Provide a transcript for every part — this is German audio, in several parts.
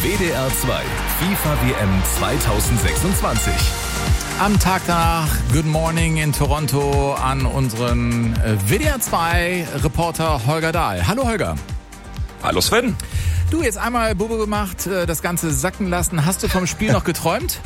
WDR 2 FIFA WM 2026. Am Tag danach, Good Morning in Toronto an unseren WDR 2 Reporter Holger Dahl. Hallo Holger. Hallo Sven. Du, jetzt einmal Bubbe gemacht, das Ganze sacken lassen. Hast du vom Spiel noch geträumt?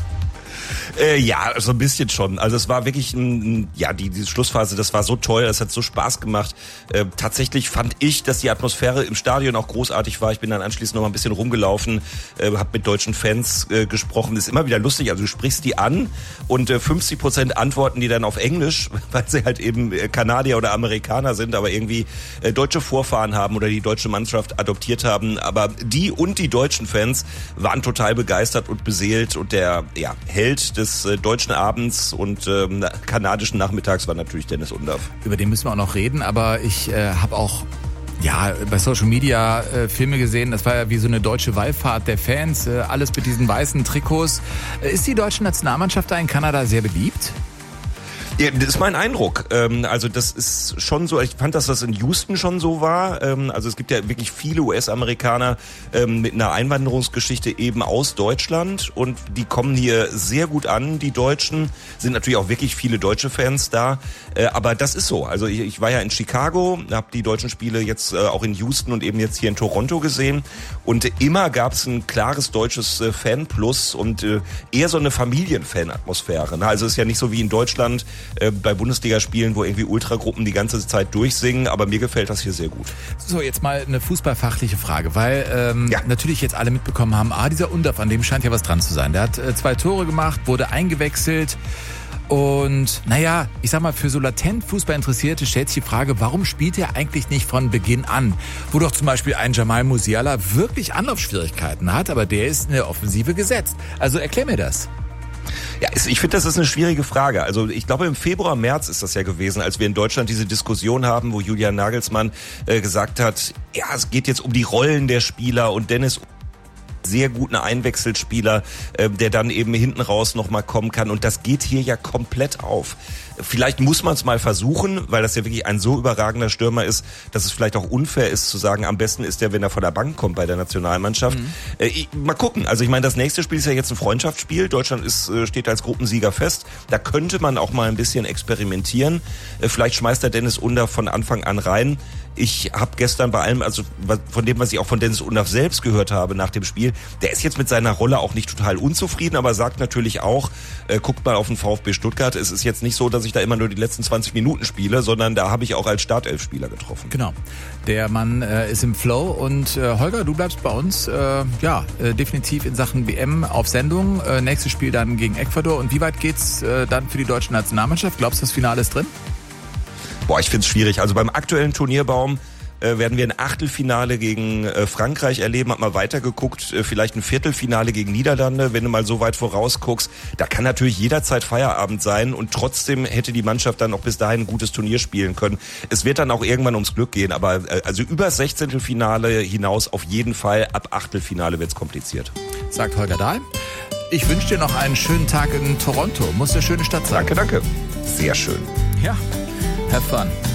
Ja, so ein bisschen schon. Also es war wirklich, diese Schlussphase, das war so toll, es hat so Spaß gemacht. Tatsächlich fand ich, dass die Atmosphäre im Stadion auch großartig war. Ich bin dann anschließend noch mal ein bisschen rumgelaufen, habe mit deutschen Fans gesprochen. Das ist immer wieder lustig, also du sprichst die an und 50% antworten die dann auf Englisch, weil sie halt eben Kanadier oder Amerikaner sind, aber irgendwie deutsche Vorfahren haben oder die deutsche Mannschaft adoptiert haben. Aber die und die deutschen Fans waren total begeistert und beseelt und der Held des deutschen Abends und kanadischen Nachmittags war natürlich Dennis Undaff. Über den müssen wir auch noch reden, aber ich habe auch bei Social Media Filme gesehen, das war ja wie so eine deutsche Wallfahrt der Fans, alles mit diesen weißen Trikots. Ist die deutsche Nationalmannschaft da in Kanada sehr beliebt? Ja, das ist mein Eindruck. Also das ist schon so, ich fand, dass das in Houston schon so war. Also es gibt ja wirklich viele US-Amerikaner mit einer Einwanderungsgeschichte eben aus Deutschland und die kommen hier sehr gut an, die Deutschen. Sind natürlich auch wirklich viele deutsche Fans da, aber das ist so. Also ich war ja in Chicago, habe die deutschen Spiele jetzt auch in Houston und eben jetzt hier in Toronto gesehen und immer gab es ein klares deutsches Fanplus und eher so eine Familienfan-Atmosphäre. Also es ist ja nicht so wie in Deutschland, bei Bundesligaspielen, wo irgendwie Ultragruppen die ganze Zeit durchsingen, aber mir gefällt das hier sehr gut. So, jetzt mal eine fußballfachliche Frage, weil natürlich jetzt alle mitbekommen haben, dieser Undaff, an dem scheint ja was dran zu sein. Der hat 2 Tore gemacht, wurde eingewechselt und ich sag mal, für so latent Fußballinteressierte stellt sich die Frage, warum spielt er eigentlich nicht von Beginn an? Wo doch zum Beispiel ein Jamal Musiala wirklich Anlaufschwierigkeiten hat, aber der ist in der Offensive gesetzt. Also erklär mir das. Ja, ich finde, das ist eine schwierige Frage. Also ich glaube, im Februar, März ist das ja gewesen, als wir in Deutschland diese Diskussion haben, wo Julian Nagelsmann gesagt hat, es geht jetzt um die Rollen der Spieler und Dennis sehr guten Einwechselspieler, der dann eben hinten raus nochmal kommen kann. Und das geht hier ja komplett auf. Vielleicht muss man es mal versuchen, weil das ja wirklich ein so überragender Stürmer ist, dass es vielleicht auch unfair ist zu sagen, am besten ist der, wenn er von der Bank kommt bei der Nationalmannschaft. Mal gucken. Also ich meine, das nächste Spiel ist ja jetzt ein Freundschaftsspiel. Deutschland steht als Gruppensieger fest. Da könnte man auch mal ein bisschen experimentieren. Vielleicht schmeißt der Dennis Undaff von Anfang an rein. Ich habe gestern bei allem, also von dem, was ich auch von Dennis Undaff selbst gehört habe nach dem Spiel, der ist jetzt mit seiner Rolle auch nicht total unzufrieden, aber sagt natürlich auch, guckt mal auf den VfB Stuttgart, es ist jetzt nicht so, dass ich da immer nur die letzten 20 Minuten spiele, sondern da habe ich auch als Startelfspieler getroffen. Genau, der Mann ist im Flow und Holger, du bleibst bei uns definitiv in Sachen WM auf Sendung. Nächstes Spiel dann gegen Ecuador und wie weit geht's dann für die deutsche Nationalmannschaft? Glaubst du, das Finale ist drin? Ich finde es schwierig. Also beim aktuellen Turnierbaum werden wir ein Achtelfinale gegen Frankreich erleben. Hab mal weitergeguckt, vielleicht ein Viertelfinale gegen Niederlande, wenn du mal so weit vorausguckst. Da kann natürlich jederzeit Feierabend sein und trotzdem hätte die Mannschaft dann auch bis dahin ein gutes Turnier spielen können. Es wird dann auch irgendwann ums Glück gehen, aber also über Sechzehntelfinale hinaus auf jeden Fall. Ab Achtelfinale wird's kompliziert. Sagt Holger Dahl. Ich wünsche dir noch einen schönen Tag in Toronto. Muss eine schöne Stadt sein. Danke. Sehr schön. Ja. Have fun.